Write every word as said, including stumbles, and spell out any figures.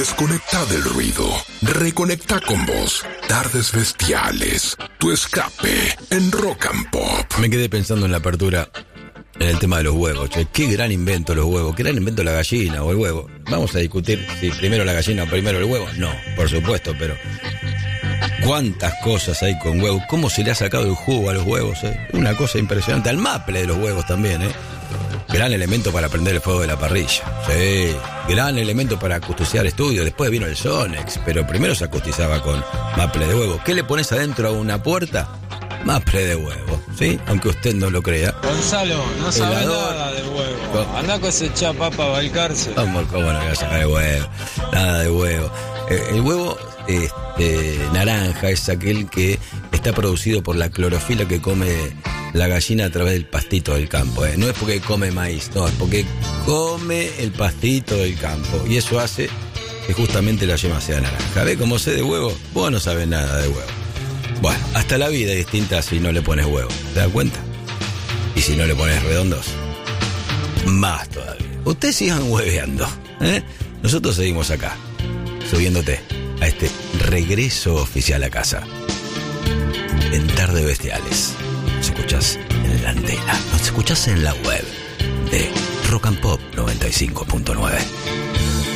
Desconecta del ruido. Reconecta con vos. Tardes bestiales. Tu escape en Rock and Pop. Me quedé pensando en la apertura, en el tema de los huevos. Che, qué gran invento los huevos. Qué gran invento la gallina o el huevo. Vamos a discutir si primero la gallina o primero el huevo. No, por supuesto, pero cuántas cosas hay con huevos. Cómo se le ha sacado el jugo a los huevos, eh. Una cosa impresionante. Al maple de los huevos también, eh. Gran elemento para prender el fuego de la parrilla. Sí, gran elemento para acustizar estudios. Después vino el Sonex, pero primero se acustizaba con maple de huevo. ¿Qué le pones adentro a una puerta? Maple de huevo, ¿sí? Aunque usted no lo crea. Gonzalo, no sabe Helador. nada del huevo. ¿Cómo? Andá con ese chapapa a balcarse. ¿Cómo, cómo no voy a sacar el huevo? Nada de huevo. Eh, el huevo este, naranja es aquel que está producido por la clorofila que come la gallina a través del pastito del campo. ¿eh? No es porque come maíz, no, es porque come el pastito del campo. Y eso hace que justamente la yema sea naranja. ¿Ves cómo sé de huevo? Vos no sabés nada de huevo. Bueno, hasta la vida es distinta si no le pones huevo. ¿Te das cuenta? Y si no le pones redondos, más todavía. Ustedes sigan hueveando, ¿eh? Nosotros seguimos acá, subiéndote a este regreso oficial a casa. En Tardes Bestiales. Nos escuchás en la antena, nos escuchás en la web de Rock and Pop noventa y cinco punto nueve.